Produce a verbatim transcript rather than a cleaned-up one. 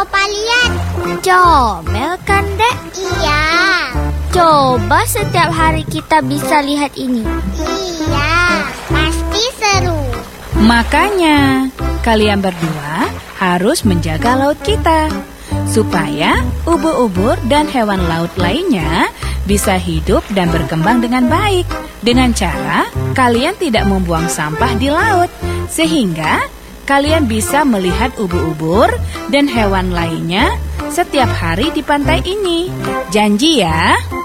Opa lihat. Comel kan, Dek? Iya. Coba setiap hari kita bisa lihat ini. Iya, pasti seru. Makanya, kalian berdua harus menjaga laut kita, supaya ubur-ubur dan hewan laut lainnya bisa hidup dan berkembang dengan baik. Dengan cara kalian tidak membuang sampah di laut, sehingga kalian bisa melihat ubur-ubur dan hewan lainnya setiap hari di pantai ini. Janji ya?